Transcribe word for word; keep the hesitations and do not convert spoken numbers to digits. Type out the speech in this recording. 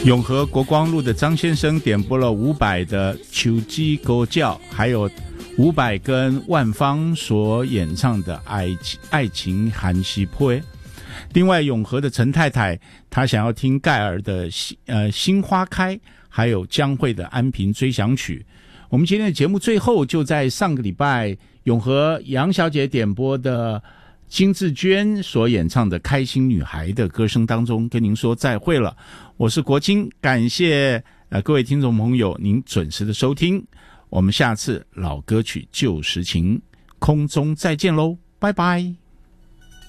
永和国光路的张先生点播了伍佰的《秋鸡狗叫》，还有伍佰跟万芳所演唱的《爱情爱情含西坡》。另外，永和的陈太太她想要听盖尔的呃《心花开》，还有江蕙的《安平追想曲》。我们今天的节目最后就在上个礼拜永和杨小姐点播的金志娟所演唱的《开心女孩》的歌声当中跟您说再会了。我是国清，感谢呃各位听众朋友您准时的收听，我们下次老歌曲旧时情空中再见喽，拜拜。